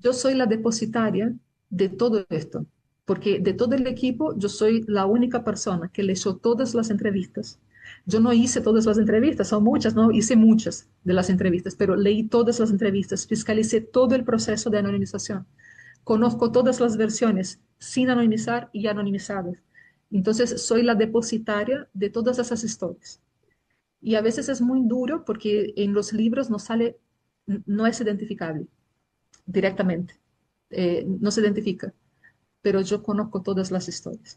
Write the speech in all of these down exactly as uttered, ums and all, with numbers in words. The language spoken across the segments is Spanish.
yo soy la depositaria de todo esto, porque de todo el equipo yo soy la única persona que leyó todas las entrevistas. Yo no hice todas las entrevistas, son muchas, no hice muchas de las entrevistas, pero leí todas las entrevistas, fiscalicé todo el proceso de anonimización. Conozco todas las versiones, sin anonimizar y anonimizadas. Entonces, soy la depositaria de todas esas historias. Y a veces es muy duro porque en los libros no sale, no es identificable directamente, eh, no se identifica, pero yo conozco todas las historias.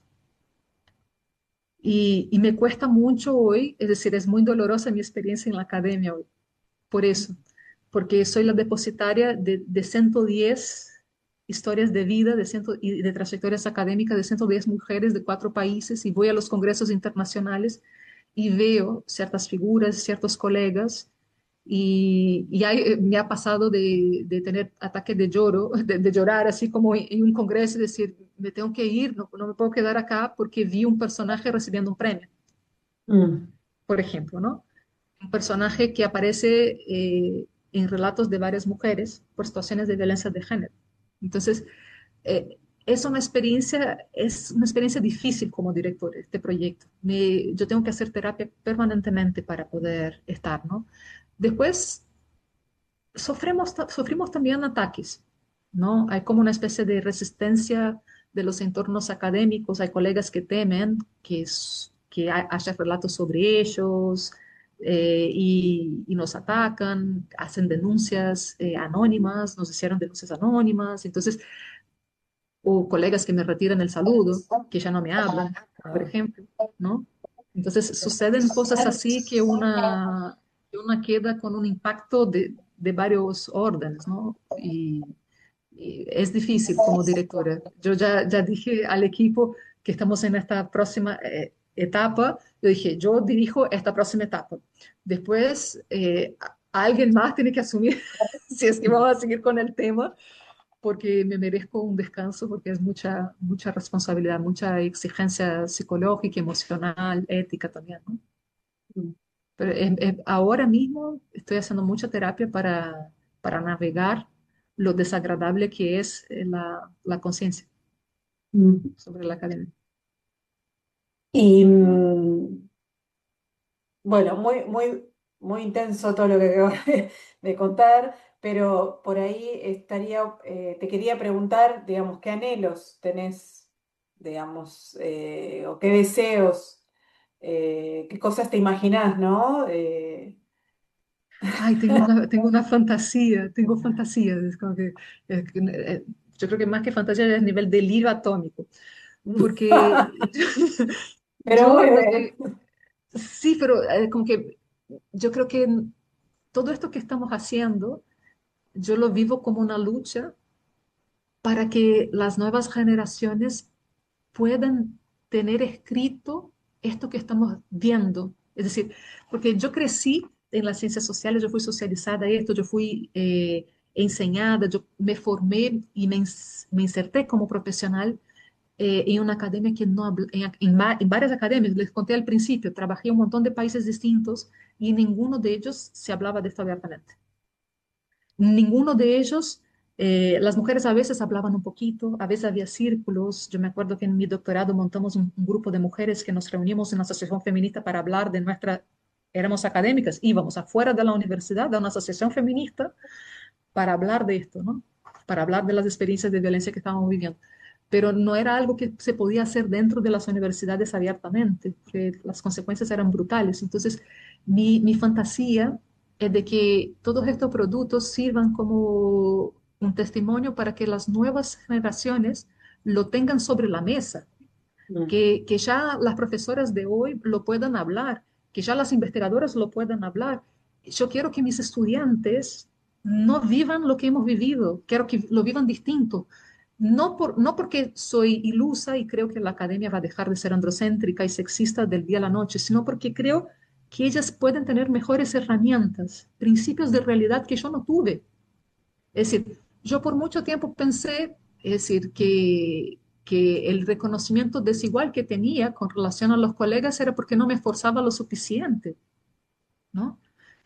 Y, y me cuesta mucho hoy, es decir, es muy dolorosa mi experiencia en la academia hoy, por eso, porque soy la depositaria de, de ciento diez historias de vida de ciento, y de trayectorias académicas de ciento diez mujeres de cuatro países y voy a los congresos internacionales y veo ciertas figuras, ciertos colegas y, y hay- eh, me ha pasado de, de tener ataques de lloro, de, de llorar así como en, en un congreso y decir, me tengo que ir, no, no me puedo quedar acá porque vi un personaje recibiendo un premio, Mm. por ejemplo, ¿no? Un personaje que aparece eh, en relatos de varias mujeres por situaciones de violencia de género. Entonces, eh, es una experiencia, es una experiencia difícil como director de este proyecto. Me- yo tengo que hacer terapia permanentemente para poder estar, ¿no? Después, sufrimos, ta- sufrimos también ataques, ¿no? Hay como una especie de resistencia de los entornos académicos, hay colegas que temen que, es- que ha- haya relatos sobre ellos eh, y, y nos atacan, hacen denuncias eh, anónimas, nos hicieron denuncias anónimas, entonces, o colegas que me retiran el saludo, que ya no me hablan, por ejemplo, ¿no? Entonces suceden cosas así que una, que una queda con un impacto de, de varios órdenes, ¿no? Y, y es difícil como directora. Yo ya, ya dije al equipo que estamos en esta próxima eh, etapa, yo dije, yo dirijo esta próxima etapa. Después, eh, a- alguien más tiene que asumir si es que vamos a seguir con el tema porque me merezco un descanso, porque es mucha, mucha responsabilidad, mucha exigencia psicológica, emocional, ética también, ¿no? Pero es- es- ahora mismo estoy haciendo mucha terapia para, para navegar lo desagradable que es eh, la, la conciencia Mm. sobre la academia. Y mm, bueno, muy, muy, muy intenso todo lo que acabas de, de contar, pero por ahí estaría, eh, te quería preguntar, digamos, ¿qué anhelos tenés, digamos, eh, o qué deseos, eh, qué cosas te imaginás, ¿no? Eh, Ay, tengo una, tengo una fantasía, tengo fantasía, es como que, eh, que, eh, yo creo que más que fantasía es nivel delirio atómico, porque pero yo muy lo bien. que, sí, pero eh, como que yo creo que todo esto que estamos haciendo, yo lo vivo como una lucha para que las nuevas generaciones puedan tener escrito esto que estamos viendo. Es decir, porque yo crecí en las ciencias sociales, yo fui socializada a esto, yo fui eh, enseñada, yo me formé y me, ins- me inserté como profesional eh, en una academia que no habla, en, en va- en varias academias, les conté al principio, trabajé en un montón de países distintos y en ninguno de ellos se hablaba de esto abiertamente. Ninguno de ellos, eh, las mujeres a veces hablaban un poquito, a veces había círculos. Yo me acuerdo que en mi doctorado montamos un, un grupo de mujeres que nos reunimos en la asociación feminista para hablar de nuestra, éramos académicas, íbamos afuera de la universidad, a una asociación feminista, para hablar de esto, ¿no? Para hablar de las experiencias de violencia que estábamos viviendo. Pero no era algo que se podía hacer dentro de las universidades abiertamente, porque las consecuencias eran brutales. Entonces, mi, mi fantasía es de que todos estos productos sirvan como un testimonio para que las nuevas generaciones lo tengan sobre la mesa, Mm. que, que ya las profesoras de hoy lo puedan hablar, que ya las investigadoras lo puedan hablar. Yo quiero que mis estudiantes no vivan lo que hemos vivido, quiero que lo vivan distinto. No, por, no porque soy ilusa y creo que la academia va a dejar de ser androcéntrica y sexista del día a la noche, sino porque creo que ellas pueden tener mejores herramientas, principios de realidad que yo no tuve. Es decir, yo por mucho tiempo pensé, es decir, que, que el reconocimiento desigual que tenía con relación a los colegas era porque no me esforzaba lo suficiente, ¿no?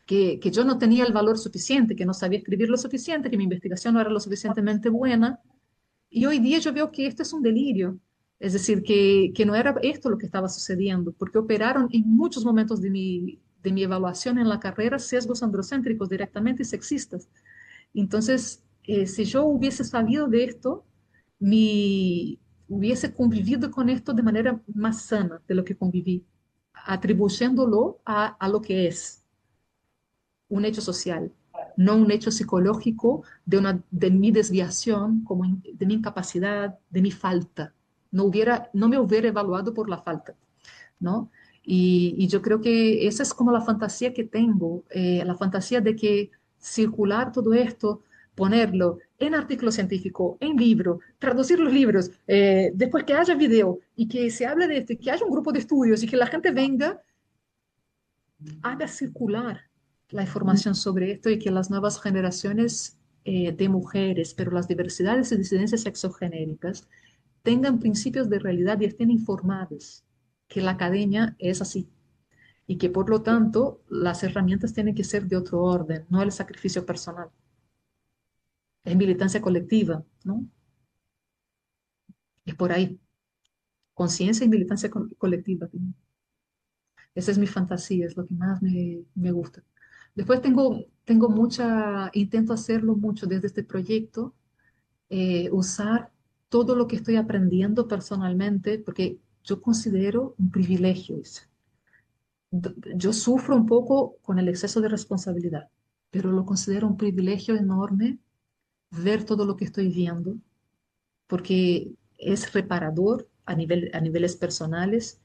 que, que yo no tenía el valor suficiente, que no sabía escribir lo suficiente, que mi investigación no era lo suficientemente buena. Y hoy día yo veo que esto es un delirio. Es decir, que, que no era esto lo que estaba sucediendo, porque operaron en muchos momentos de mi, de mi evaluación en la carrera sesgos androcéntricos directamente y sexistas. Entonces, eh, si yo hubiese sabido de esto, mi, hubiese convivido con esto de manera más sana de lo que conviví, atribuyéndolo a, a lo que es un hecho social, no un hecho psicológico de, una, de mi desviación, como in- de mi incapacidad, de mi falta. No, hubiera, no me hubiera evaluado por la falta, ¿no? Y, y yo creo que esa es como la fantasía que tengo, eh, la fantasía de que circular todo esto, ponerlo en artículo científico, en libro, traducir los libros, eh, después que haya video y que se hable de esto, y que haya un grupo de estudios y que la gente venga, haga circular la información sobre esto y que las nuevas generaciones eh, de mujeres, pero las diversidades y disidencias sexogenéricas, tengan principios de realidad y estén informadas que la academia es así y que por lo tanto las herramientas tienen que ser de otro orden, no el sacrificio personal, es militancia colectiva, ¿no? Es por ahí, conciencia y militancia co- colectiva. Esa es mi fantasía, es lo que más me, me gusta. Después tengo, tengo mucha, intento hacerlo mucho desde este proyecto, eh, usar todo lo que estoy aprendiendo personalmente, porque yo considero un privilegio eso. D- Yo sufro un poco con el exceso de responsabilidad, pero lo considero un privilegio enorme ver todo lo que estoy viendo, porque es reparador a nivel, a niveles personales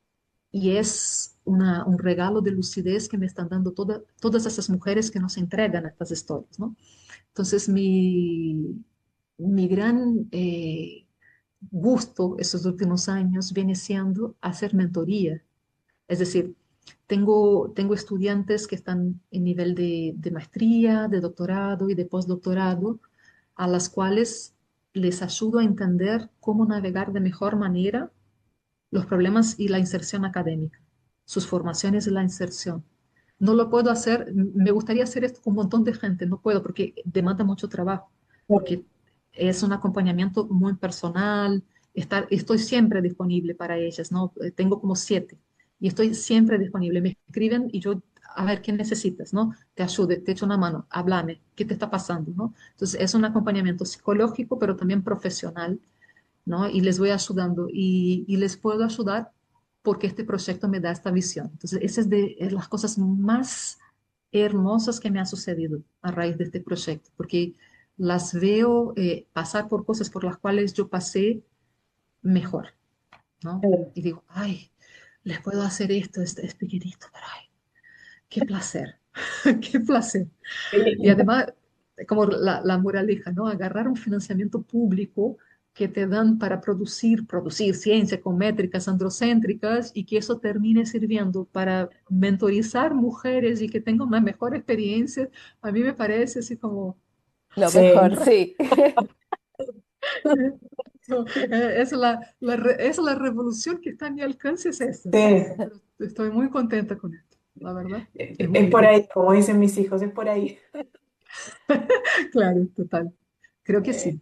y es una, un regalo de lucidez que me están dando toda, todas esas mujeres que nos entregan estas historias, ¿no? Entonces, mi, mi gran eh, gusto estos últimos años viene siendo hacer mentoría. Es decir, tengo, tengo estudiantes que están en nivel de, de maestría, de doctorado y de postdoctorado, a las cuales les ayudo a entender cómo navegar de mejor manera los problemas y la inserción académica, sus formaciones y la inserción. No lo puedo hacer, me gustaría hacer esto con un montón de gente, no puedo porque demanda mucho trabajo, porque es un acompañamiento muy personal, estar, estoy siempre disponible para ellas, ¿no? Eh, Tengo como siete y estoy siempre disponible. Me escriben y yo, a ver, ¿qué necesitas, no? Te ayude, te echo una mano, háblame, ¿qué te está pasando, no? Entonces, es un acompañamiento psicológico, pero también profesional, ¿no? Y les voy ayudando y, y les puedo ayudar porque este proyecto me da esta visión. Entonces, esa es de es las cosas más hermosas que me han sucedido a raíz de este proyecto, porque las veo eh, pasar por cosas por las cuales yo pasé mejor, ¿no? Y digo, ay, les puedo hacer esto, es, es pequeñito, pero ay, qué placer, qué placer. Y además, como la, la moraleja, ¿no? Agarrar un financiamiento público que te dan para producir, producir ciencia con métricas androcéntricas y que eso termine sirviendo para mentorizar mujeres y que tengan una mejor experiencia, a mí me parece así como, Lo Sí. mejor, sí. es la, la re- es la revolución que está a mi alcance, es esa, ¿no? Sí, Pero estoy muy contenta con esto, la verdad. Es muy es por lindo. ahí, como dicen mis hijos, es por ahí. Claro, total. Creo que Eh, sí.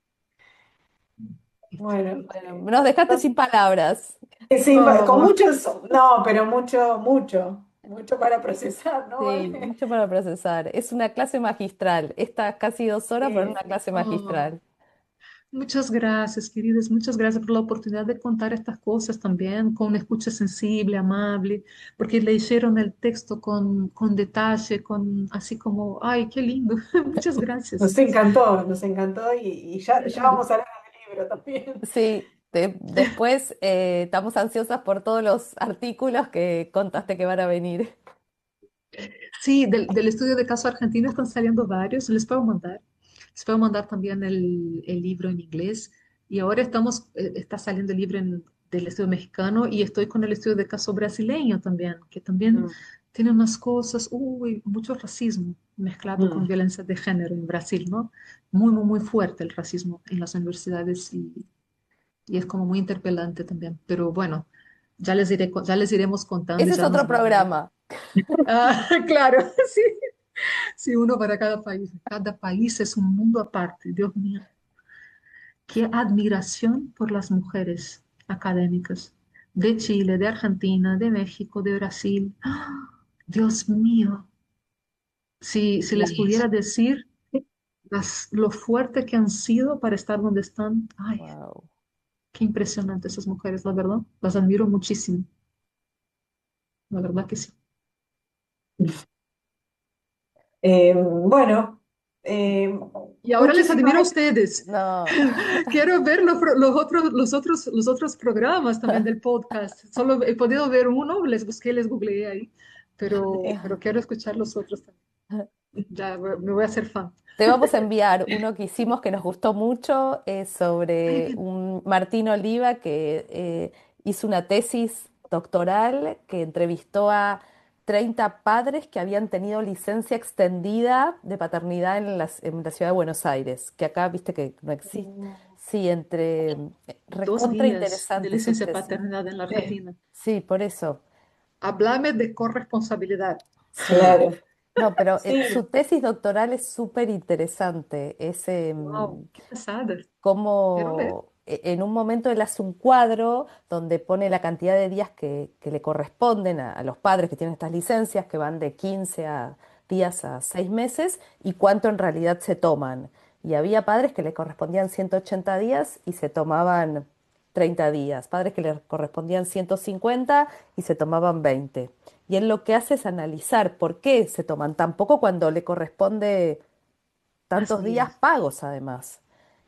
bueno, Bueno, eh, nos dejaste sin palabras. eh, sí, con Oh, muchos, no, pero mucho, mucho, mucho para procesar, ¿no? Sí, mucho para procesar. Es una clase magistral. Estas casi dos horas para Sí, una clase oh. magistral. Muchas gracias, queridas. Muchas gracias por la oportunidad de contar estas cosas también con una escucha sensible, amable, porque leyeron el texto con, con detalle, con así como, ay, qué lindo. Muchas gracias. nos encantó, nos encantó y, y ya, ya Claro. vamos a hablar del libro también. Sí, de- después eh, estamos ansiosas por todos los artículos que contaste que van a venir. Sí, del, del estudio de caso argentino están saliendo varios, les puedo mandar. Les puedo mandar también el, el libro en inglés. Y ahora estamos, eh, está saliendo el libro en- del estudio mexicano y estoy con el estudio de caso brasileño también, que también Mm, tiene unas cosas, uy, mucho racismo mezclado con mm. violencia de género en Brasil, ¿no? Muy, muy, muy fuerte el racismo en las universidades y, y es como muy interpelante también. Pero bueno, ya les iré, co- ya les iremos contando y Ese es ya nos otro mandaré. programa. Ah, claro, sí, sí, uno para cada país. Cada país es un mundo aparte, Dios mío. Qué admiración por las mujeres académicas de Chile, de Argentina, de México, de Brasil. ¡Ah! Dios mío, si, si les Sí. pudiera decir las- lo fuerte que han sido para estar donde están, ay, Wow. qué impresionante esas mujeres, la verdad. Las admiro muchísimo, la verdad que sí. Eh, bueno, eh, Y ahora les muchísimas admiro a gracias. ustedes. No. Quiero ver los, pro- los otros, los otros, los otros programas también del podcast. Solo he podido ver uno, les busqué, les googleé ahí, pero, pero quiero escuchar los otros también. Ya voy- me voy a hacer fan. Te vamos a enviar uno que hicimos que nos gustó mucho, es Ay, sobre bien. un Martín Oliva que eh, hizo una tesis doctoral que entrevistó a treinta padres que habían tenido licencia extendida de paternidad en las- en la ciudad de Buenos Aires, que acá viste que no existe. Sí, entre eh, Dos recontra días de interesante su licencia tesis. paternidad en la Sí, Argentina. Sí, por eso. Háblame de corresponsabilidad. Sí. claro. No, pero eh, Sí, su tesis doctoral es súper interesante. Es, Wow, em, qué pasada. Quiero leer. como e- en un momento él hace un cuadro donde pone la cantidad de días que, que le corresponden a, a los padres que tienen estas licencias, que van de quince a días a seis meses, y cuánto en realidad se toman. Y había padres que le correspondían ciento ochenta días y se tomaban treinta días, padres que le correspondían ciento cincuenta y se tomaban veinte. Y él lo que hace es analizar por qué se toman tan poco cuando le corresponde Más tantos días días. pagos además.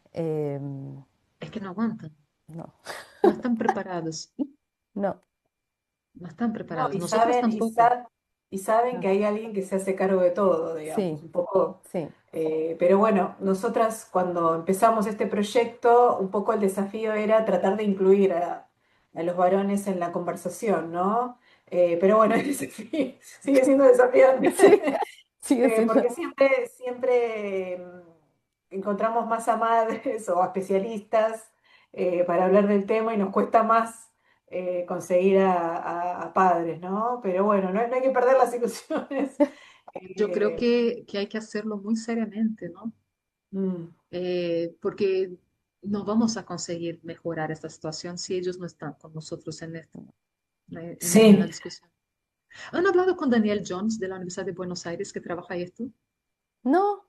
Em, Es que no aguantan. no, No están preparados. no, No están no, preparados. y Nosotros saben, y, tampoco. sa- y saben que no. hay alguien que se hace cargo de todo, digamos, Sí, un poco. sí, Eh, pero bueno, nosotras cuando empezamos este proyecto, un poco el desafío era tratar de incluir a, a los varones en la conversación, ¿no? Eh, pero bueno, el desafío sigue siendo sí, desafiante. sigue Eh, siendo. porque siempre, siempre mm, encontramos más a madres o a especialistas eh, para hablar del tema y nos cuesta más eh, conseguir a, a- a padres, ¿no? Pero bueno, no, no hay que perder las ilusiones. Yo creo Eh, que, que hay que hacerlo muy seriamente, ¿no? mm, Eh, porque no vamos a conseguir mejorar esta situación si ellos no están con nosotros en, esto, en, en la sí, discusión. ¿Han hablado con Daniel Jones de la Universidad de Buenos Aires que trabaja esto? No,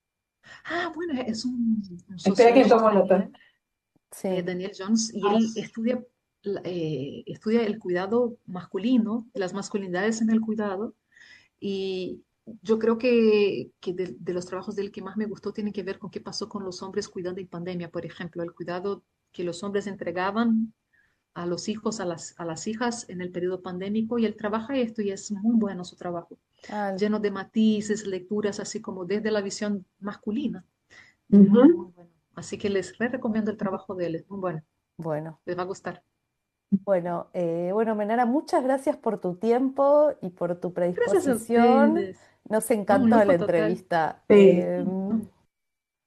Ah, bueno, es un, un espera que sociólogo tomo nota. también, eh, sí. Daniel Jones, y Ah, él estudia, la- eh, estudia el cuidado masculino, las masculinidades en el cuidado. Y yo creo que, que de, de los trabajos de él que más me gustó tiene que ver con qué pasó con los hombres cuidando en pandemia, por ejemplo, el cuidado que los hombres entregaban a los hijos, a las, a las hijas en el periodo pandémico, y él trabaja esto y es muy bueno su trabajo, Ah, lleno de matices, lecturas, así como desde la visión masculina. Muy, ujú. muy bueno. Así que les re recomiendo el trabajo de él, es muy bueno, bueno, les va a gustar. bueno, eh, bueno, Menara, muchas gracias por tu tiempo y por tu Gracias a predisposición. ustedes. Nos No, un encantó la lujo total. entrevista. Sí, Em,